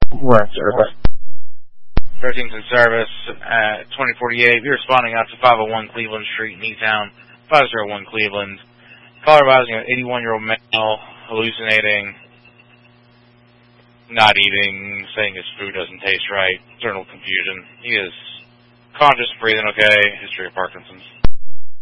We're in service. 13's in service at 2048. You're responding out to 501 Cleveland Street in E-Town, 501 Cleveland. Caller advising an 81-year-old male hallucinating, not eating, saying his food doesn't taste right, general confusion. He is conscious, breathing okay, history of Parkinson's.